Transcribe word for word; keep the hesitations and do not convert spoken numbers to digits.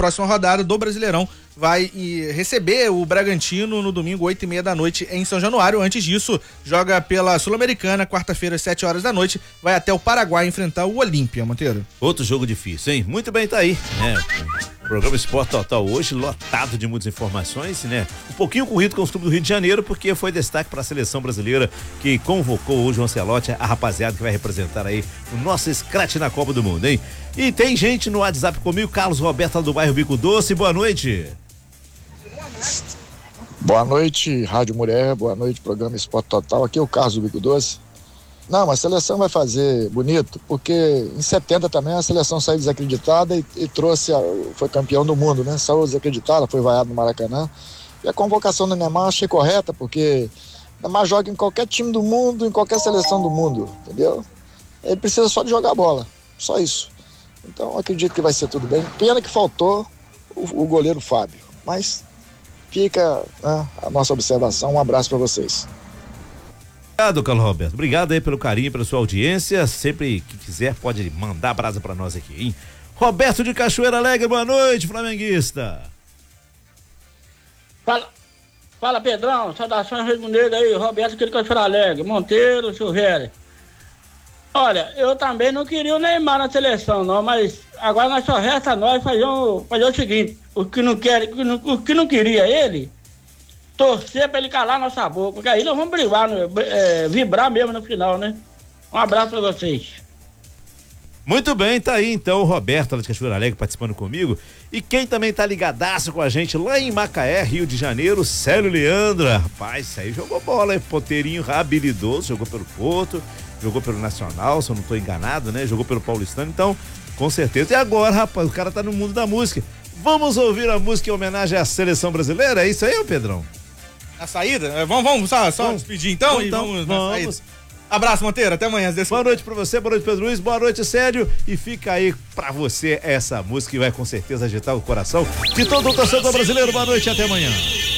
próxima rodada do Brasileirão vai receber o Bragantino no domingo, oito e meia da noite, em São Januário. Antes disso, joga pela Sul-Americana, quarta-feira, às sete horas da noite, vai até o Paraguai enfrentar o Olímpia, Monteiro. Outro jogo difícil, hein? Muito bem, tá aí, né? O programa Esporte Total hoje, lotado de muitas informações, né? Um pouquinho corrido com os clubes do Rio de Janeiro, porque foi destaque para a seleção brasileira que convocou hoje o Ancelotti, a rapaziada que vai representar aí o nosso Scratch na Copa do Mundo, hein? E tem gente no WhatsApp comigo, Carlos Roberto, lá do bairro Bico Doce. Boa noite. Boa noite, Rádio Mulher, boa noite, programa Esporte Total. Aqui é o Carlos do Bico Doce. Não, a seleção vai fazer bonito, porque em setenta também a seleção saiu desacreditada e, e trouxe, a, foi campeão do mundo, né? Saiu desacreditada, foi vaiado no Maracanã. E a convocação do Neymar eu achei correta, porque o Neymar joga em qualquer time do mundo, em qualquer seleção do mundo, entendeu? Ele precisa só de jogar bola, só isso. Então eu acredito que vai ser tudo bem. Pena que faltou o, o goleiro Fábio, mas fica, né, a nossa observação. Um abraço para vocês. Obrigado, Carlos Roberto. Obrigado aí pelo carinho, pela sua audiência. Sempre que quiser pode mandar brasa pra nós aqui, hein? Roberto de Cachoeira Alegre, boa noite, flamenguista. Fala, fala Pedrão, saudações raimuneiras aí, Roberto aqui de Cachoeira Alegre, Monteiro, Silvério. Olha, eu também não queria o Neymar na seleção, não, mas agora nós só resta nós fazer, um, fazer o seguinte, o que não quer, o que não, o que não queria ele, torcer pra ele calar nossa boca, porque aí nós vamos brigar, é, vibrar mesmo no final, né? Um abraço pra vocês. Muito bem, tá aí então o Roberto lá de Cachoeira Alegre participando comigo. E quem também tá ligadaço com a gente lá em Macaé, Rio de Janeiro, Célio Leandra. Rapaz, isso aí jogou bola, hein? Ponteirinho habilidoso, jogou pelo Porto, jogou pelo Nacional, se eu não tô enganado, né? Jogou pelo Paulistano, então, com certeza. E agora, rapaz, o cara tá no mundo da música. Vamos ouvir a música em homenagem à seleção brasileira? É isso aí, ô Pedrão? A saída? Vamos, vamos só, só vamos. despedir então? Então, e vamos, vamos. Abraço, Monteiro, até amanhã. Boa noite pra você, boa noite, Pedro Luiz, boa noite, Célio, e fica aí pra você essa música que vai com certeza agitar o coração de todo o torcedor brasileiro. Boa noite e até amanhã.